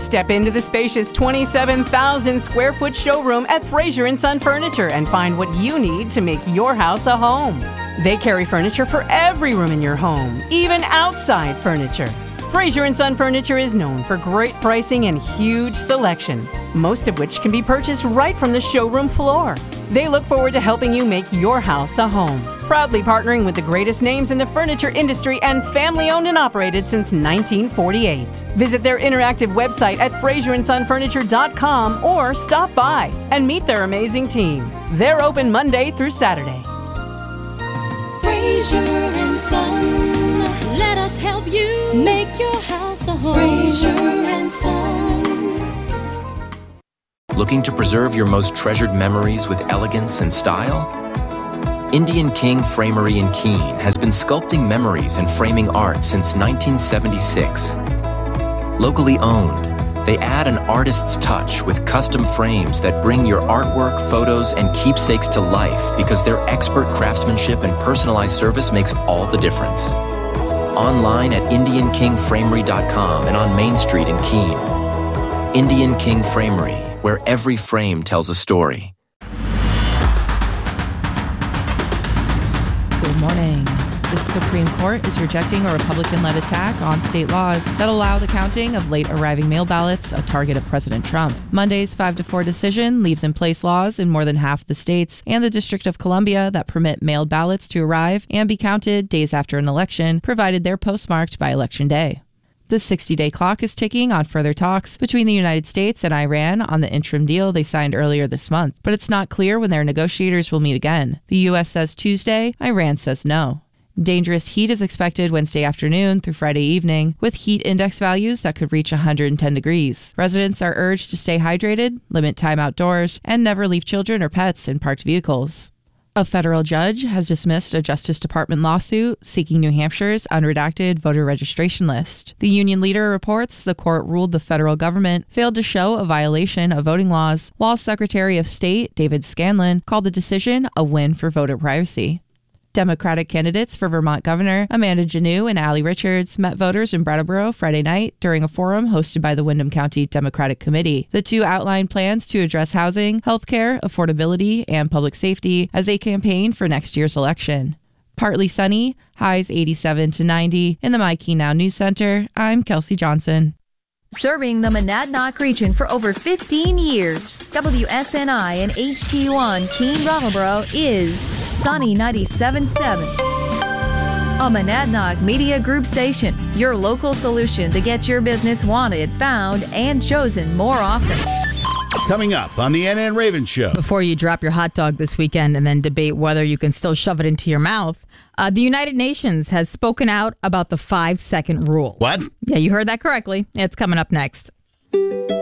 Step into the spacious 27,000 square foot showroom at Fraser & Son Furniture and find what you need to make your house a home. They carry furniture for every room in your home, even outside furniture. Fraser & Son Furniture is known for great pricing and huge selection, most of which can be purchased right from the showroom floor. They look forward to helping you make your house a home. Proudly partnering with the greatest names in the furniture industry and family-owned and operated since 1948. Visit their interactive website at FraserandSonFurniture.com or stop by and meet their amazing team. They're open Monday through Saturday. Fraser and Son, let us help you make your house a home. Fraser and Son. Looking to preserve your most treasured memories with elegance and style? Indian King Framery in Keene has been sculpting memories and framing art since 1976. Locally owned, they add an artist's touch with custom frames that bring your artwork, photos, and keepsakes to life because their expert craftsmanship and personalized service makes all the difference. Online at IndianKingFramery.com and on Main Street in Keene. Indian King Framery, where every frame tells a story. Good morning. The Supreme Court is rejecting a Republican-led attack on state laws that allow the counting of late-arriving mail ballots, a target of President Trump. Monday's 5-4 decision leaves in place laws in more than half the states and the District of Columbia that permit mailed ballots to arrive and be counted days after an election, provided they're postmarked by Election Day. The 60-day clock is ticking on further talks between the United States and Iran on the interim deal they signed earlier this month, but it's not clear when their negotiators will meet again. The U.S. says Tuesday, Iran says no. Dangerous heat is expected Wednesday afternoon through Friday evening, with heat index values that could reach 110 degrees. Residents are urged to stay hydrated, limit time outdoors, and never leave children or pets in parked vehicles. A federal judge has dismissed a Justice Department lawsuit seeking New Hampshire's unredacted voter registration list. The union leader reports the court ruled the federal government failed to show a violation of voting laws, while Secretary of State David Scanlon called the decision a win for voter privacy. Democratic candidates for Vermont Governor Amanda Janneau and Allie Richards met voters in Brattleboro Friday night during a forum hosted by the Windham County Democratic Committee. The two outlined plans to address housing, healthcare, affordability, and public safety as they campaign for next year's election. Partly sunny, highs 87 to 90. In the My Keene Now News Center, I'm Kelsey Johnson. Serving the Monadnock region for over 15 years, WSNI and HD1 Keene Brattleboro is Sunny 97.7. A Monadnock Media Group station, your local solution to get your business wanted, found, and chosen more often. Coming up on the NN Raven Show. Before you drop your hot dog this weekend and then debate whether you can still shove it into your mouth, the United Nations has spoken out about the 5-second rule. What? Yeah, you heard that correctly. It's coming up next.